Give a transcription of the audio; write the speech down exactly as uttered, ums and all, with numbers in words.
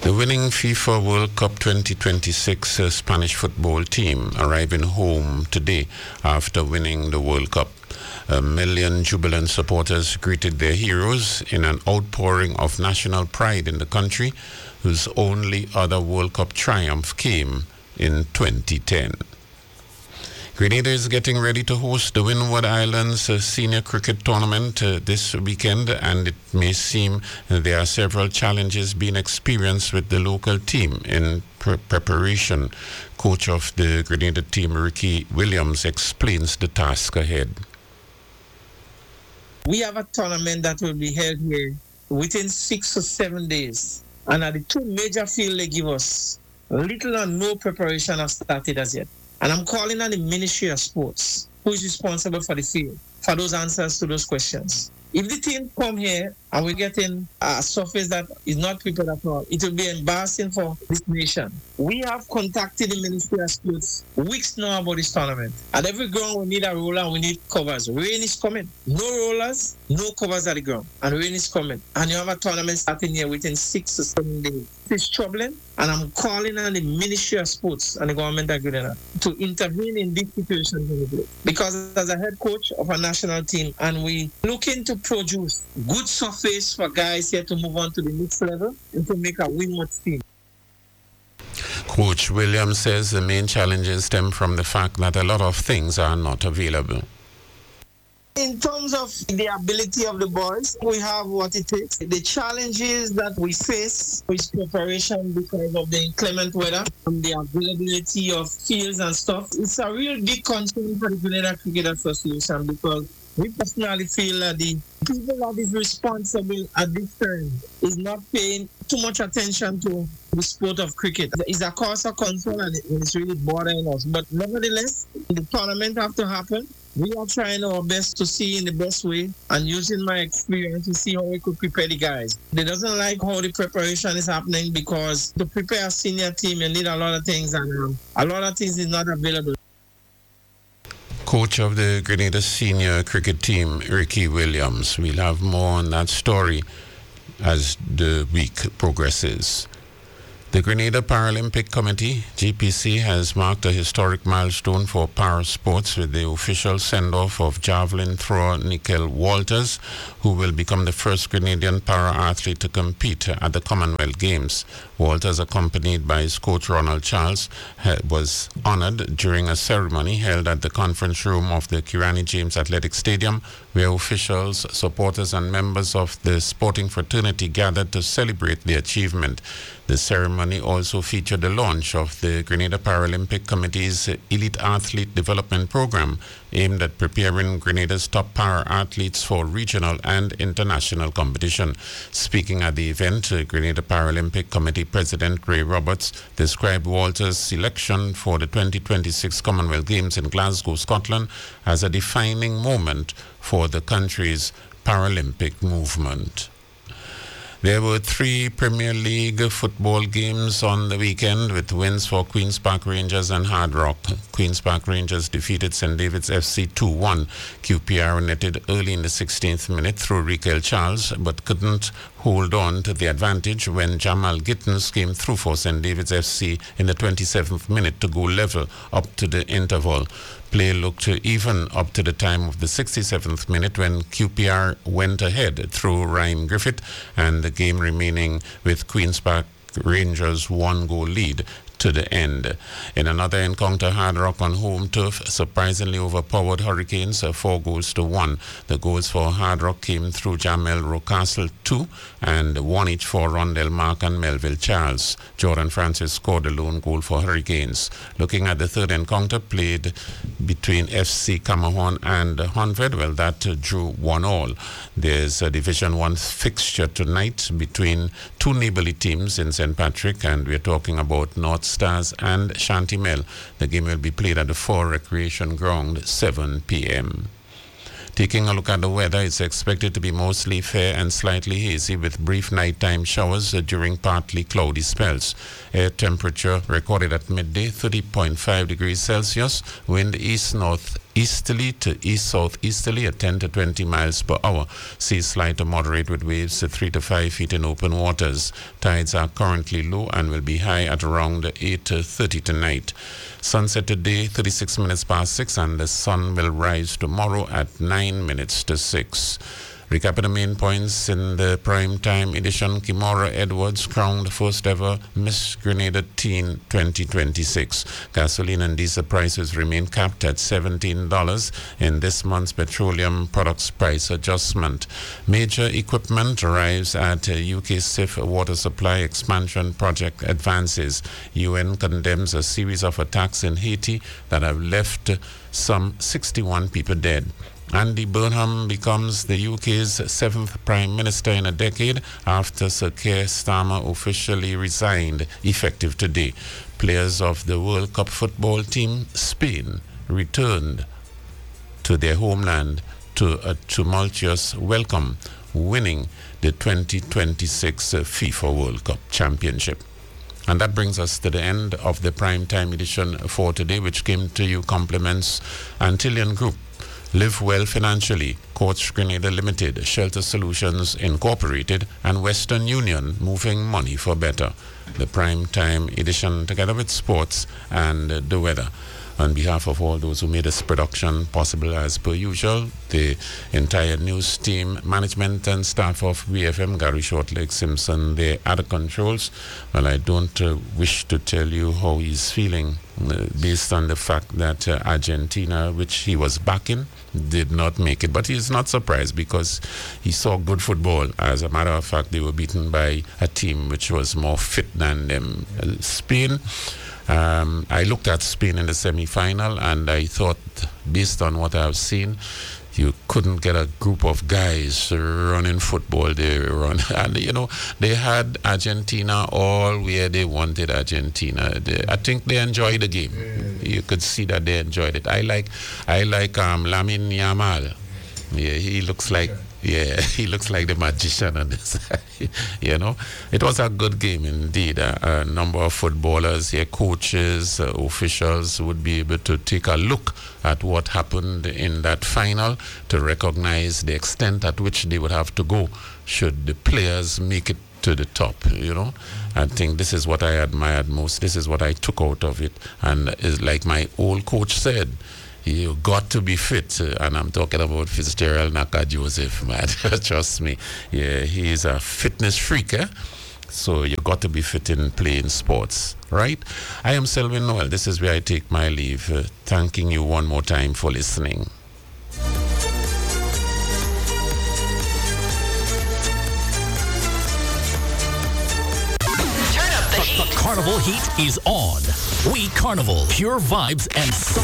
The winning FIFA World Cup twenty twenty-six uh, Spanish football team arriving home today after winning the World Cup. A million jubilant supporters greeted their heroes in an outpouring of national pride in the country, whose only other World Cup triumph came in twenty ten. Grenada is getting ready to host the Windward Islands uh, Senior Cricket Tournament uh, this weekend, and it may seem uh, there are several challenges being experienced with the local team in pre- preparation. Coach of the Grenada team, Ricky Williams, explains the task ahead. We have a tournament that will be held here within six or seven days, and at the two major fields they give us, little or no preparation has started as yet. And I'm calling on the Ministry of Sports, who is responsible for the field, for those answers to those questions. If the team come here and we're getting a surface that is not prepared at all, it will be embarrassing for this nation. We have contacted the Ministry of Sports weeks now about this tournament. At every ground, we need a roller and we need covers. Rain is coming. No rollers, no covers at the ground. And rain is coming. And you have a tournament starting here within six or seven days. It's troubling. And I'm calling on the Ministry of Sports and the government of Grenada to intervene in this situation. Because as a head coach of a national team, and we looking to produce good surface for guys here to move on to the next level and to make a win-win team. Coach Williams says the main challenges stem from the fact that a lot of things are not available. In terms of the ability of the boys, we have what it takes. The challenges that we face is preparation because of the inclement weather and the availability of fields and stuff. It's a real big concern for the Grenada Cricket Association because we personally feel that the people that is responsible at this time is not paying too much attention to the sport of cricket. It's a cause of concern and it's really bothering us. But nevertheless, the tournament have to happen. We are trying our best to see in the best way and using my experience to see how we could prepare the guys. They doesn't like how the preparation is happening because to prepare a senior team, you need a lot of things and um, a lot of things is not available. Coach of the Grenada senior cricket team, Ricky Williams. We'll have more on that story as the week progresses. The Grenada Paralympic Committee, G P C, has marked a historic milestone for para sports with the official send-off of javelin thrower Nickel Walters, who will become the first Grenadian para-athlete to compete at the Commonwealth Games. Walters, accompanied by his coach Ronald Charles, was honored during a ceremony held at the conference room of the Kirani James Athletic Stadium, where officials, supporters and members of the sporting fraternity gathered to celebrate the achievement. The ceremony also featured the launch of the Grenada Paralympic Committee's Elite Athlete Development Program, aimed at preparing Grenada's top para-athletes for regional and international competition. Speaking at the event, Grenada Paralympic Committee President Ray Roberts described Walter's selection for the twenty twenty-six Commonwealth Games in Glasgow, Scotland, as a defining moment for the country's Paralympic movement. There were three Premier League football games on the weekend with wins for Queen's Park Rangers and Hard Rock. Queen's Park Rangers defeated Saint David's F C two one. Q P R netted early in the sixteenth minute through Rikel Charles, but couldn't hold on to the advantage when Jamal Gittins came through for Saint David's F C in the twenty-seventh minute to go level up to the interval. Play looked even up to the time of the sixty-seventh minute when Q P R went ahead through Ryan Griffith, and the game remaining with Queen's Park Rangers' one-goal lead to the end. In another encounter, Hard Rock on home turf surprisingly overpowered Hurricanes, uh, four goals to one. The goals for Hard Rock came through Jamel Rocastle, two, and one each for Rondell Mark and Melville Charles. Jordan Francis scored a lone goal for Hurricanes. Looking at the third encounter, played between F C Camahorn and Honved, well, that uh, drew one all. There's a Division One fixture tonight between two neighborly teams in Saint Patrick, and we're talking about North Stars and Shantimel. The game will be played at the Four Recreation Ground, seven p.m. Taking a look at the weather, it's expected to be mostly fair and slightly hazy with brief nighttime showers during partly cloudy spells. Air temperature recorded at midday, thirty point five degrees Celsius. Wind east-north easterly to east-southeasterly at ten to twenty miles per hour. Seas slight to moderate with waves to three to five feet in open waters. Tides are currently low and will be high at around eight to thirty tonight. Sunset today, thirty-six minutes past six, and the sun will rise tomorrow at nine minutes to six. Recapping the main points in the prime time edition, Kimora Edwards crowned first ever Miss Grenada Teen twenty twenty-six. Gasoline and diesel prices remain capped at seventeen dollars in this month's petroleum products price adjustment. Major equipment arrives at U K S I F water supply expansion project advances. U N condemns a series of attacks in Haiti that have left some sixty-one people dead. Andy Burnham becomes the U K's seventh Prime Minister in a decade after Sir Keir Starmer officially resigned, effective today. Players of the World Cup football team, Spain, returned to their homeland to a tumultuous welcome, winning the twenty twenty-six FIFA World Cup Championship. And that brings us to the end of the Primetime edition for today, which came to you compliments Antillean Group, Live Well Financially, Courts Grenada Limited, Shelter Solutions Incorporated, and Western Union, moving money for better. The Prime Time edition together with sports and the weather. On behalf of all those who made this production possible, as per usual, the entire news team, management and staff of B F M, Gary Shortleg Simpson, they're at the controls. Well, I don't uh, wish to tell you how he's feeling uh, based on the fact that uh, Argentina, which he was backing, did not make it. But he's not surprised because he saw good football. As a matter of fact, they were beaten by a team which was more fit than them. Uh, Spain, um, I looked at Spain in the semi-final and I thought, based on what I've seen, you couldn't get a group of guys running football. They run, and you know, they had Argentina all where they wanted Argentina. They, I think they enjoyed the game. Yeah. You could see that they enjoyed it. I like, I like um, Lamine Yamal. Yeah, he looks like, yeah, he looks like the magician on this. You know, it was a good game indeed. Uh, a number of footballers, yeah, coaches, uh, officials would be able to take a look at what happened in that final to recognize the extent at which they would have to go should the players make it to the top. You know, I think this is what I admired most. This is what I took out of it. And is like my old coach said, you got to be fit, uh, and I'm talking about Fitzgerald Naka Joseph, man. Trust me, yeah, he's a fitness freak, eh? So you got to be fit in playing sports, right? I am Selwyn Noel. This is where I take my leave, uh, thanking you one more time for listening. Turn up the heat. The Carnival heat is on. We Carnival, pure vibes and